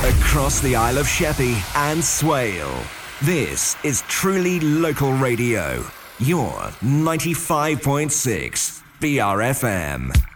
across the Isle of Sheppey and Swale. This is truly local radio. Your 95.6 BRFM.